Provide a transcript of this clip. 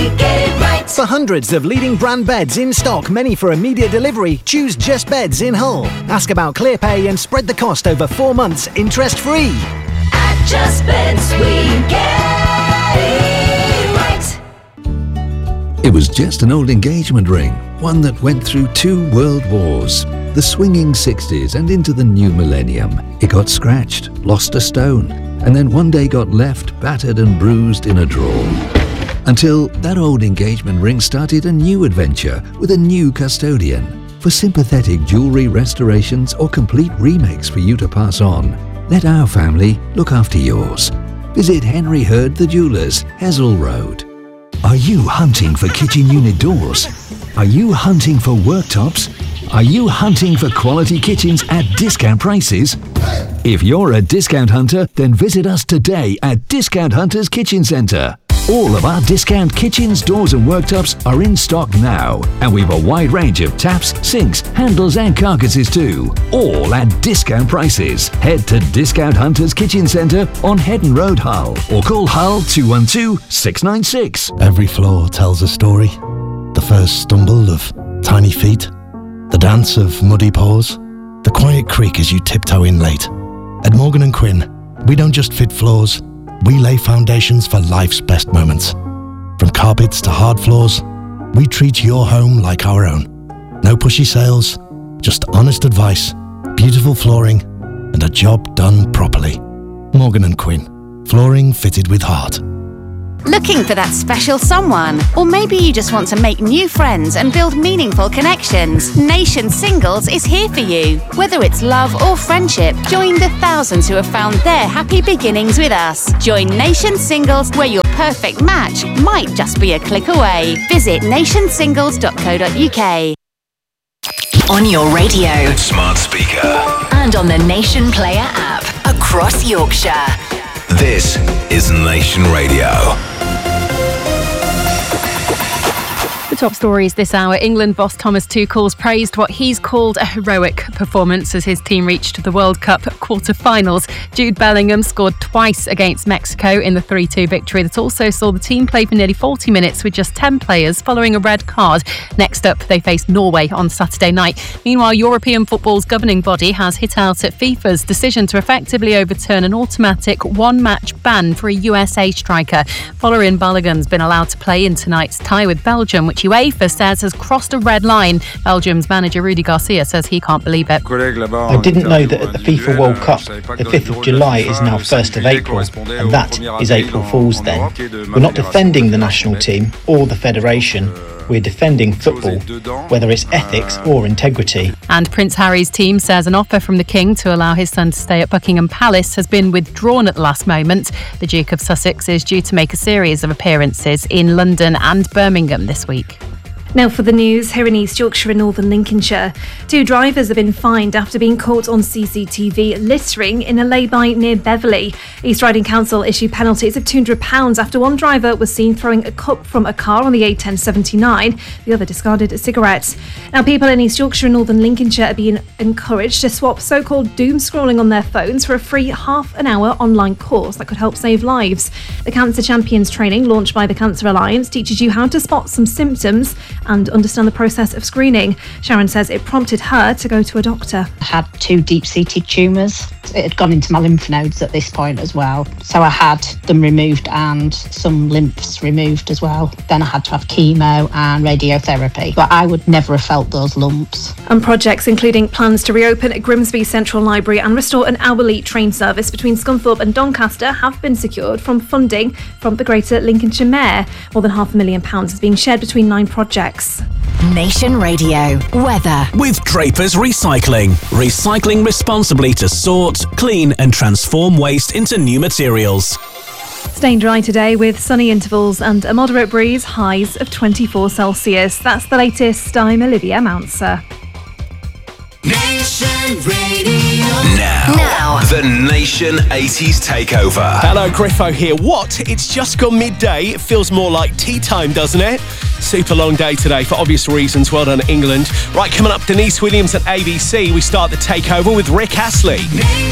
get it right. For hundreds of leading brand beds in stock, many for immediate delivery, choose Just Beds in Hull. Ask about ClearPay and spread the cost over 4 months, interest-free. At Just Beds, we get it right. It was just an old engagement ring, one that went through 2 world wars. The swinging 60s and into the new millennium. It got scratched, lost a stone, and then one day got left battered and bruised in a drawer. Until that old engagement ring started a new adventure with a new custodian. For sympathetic jewellery restorations or complete remakes for you to pass on, let our family look after yours. Visit Henry Hurd the Jewellers, Hessel Road. Are you hunting for kitchen unit doors? Are you hunting for worktops? Are you hunting for quality kitchens at discount prices? If you're a discount hunter, then visit us today at Discount Hunters Kitchen Centre. All of our discount kitchens, doors and worktops are in stock now, and we've a wide range of taps, sinks, handles and carcasses too, all at discount prices. Head to Discount Hunters Kitchen Centre on Headon Road, Hull, or call Hull 212 696. Every floor tells a story. The first stumble of tiny feet, the dance of muddy paws, the quiet creak as you tiptoe in late. At Morgan & Quinn, we don't just fit floors, we lay foundations for life's best moments. From carpets to hard floors, we treat your home like our own. No pushy sales, just honest advice, beautiful flooring, and a job done properly. Morgan & Quinn, flooring fitted with heart. Looking for that special someone? Or maybe you just want to make new friends and build meaningful connections? Nation Singles is here for you. Whether it's love or friendship, join the thousands who have found their happy beginnings with us. Join Nation Singles, where your perfect match might just be a click away. Visit nationsingles.co.uk. On your radio, smart speaker, and on the Nation Player app across Yorkshire. This is Nation Radio. The top stories this hour. England boss Thomas Tuchel's praised what he's called a heroic performance as his team reached the World Cup quarter-finals. Jude Bellingham scored twice against Mexico in the 3-2 victory that also saw the team play for nearly 40 minutes with just 10 players following a red card. Next up, they face Norway on Saturday night. Meanwhile, European football's governing body has hit out at FIFA's decision to effectively overturn an automatic one-match ban for a USA striker. Folarin Balogun's been allowed to play in tonight's tie with Belgium, which UEFA says has crossed a red line. Belgium's manager Rudy Garcia says he can't believe it. I didn't know that at the FIFA World Cup, the 5th of July is now 1st of April, and that is April Fool's then. We're not defending the national team or the federation. We're defending football, whether it's ethics or integrity. And Prince Harry's team says an offer from the King to allow his son to stay at Buckingham Palace has been withdrawn at the last moment. The Duke of Sussex is due to make a series of appearances in London and Birmingham this week. Now for the news, here in East Yorkshire and Northern Lincolnshire. 2 drivers have been fined after being caught on CCTV littering in a lay-by near Beverley. East Riding Council issued penalties of £200 after one driver was seen throwing a cup from a car on the A1079. The other discarded a cigarette. Now people in East Yorkshire and Northern Lincolnshire are being encouraged to swap so-called doom scrolling on their phones for a free half-an-hour online course that could help save lives. The Cancer Champions training launched by the Cancer Alliance teaches you how to spot some symptoms and understand the process of screening. Sharon says it prompted her to go to a doctor. I had 2 deep-seated tumours. It had gone into my lymph nodes at this point as well. So I had them removed and some lymphs removed as well. Then I had to have chemo and radiotherapy. But I would never have felt those lumps. And projects including plans to reopen at Grimsby Central Library and restore an hourly train service between Scunthorpe and Doncaster have been secured from funding from the Greater Lincolnshire Mayor. More than £500,000 is being shared between 9 projects. Nation Radio weather with Drapers Recycling. Recycling responsibly to sort, clean and transform waste into new materials. Staying dry today with sunny intervals and a moderate breeze, highs of 24 Celsius. That's the latest. I'm Olivia Mounser. Nation Radio. Now, the Nation 80s Takeover. Hello, Griffo here. What? It's just gone midday. It feels more like tea time, doesn't it? Super long day today for obvious reasons. Well done, England. Right, coming up, Denise Williams at ABC. We start the Takeover with Rick Astley.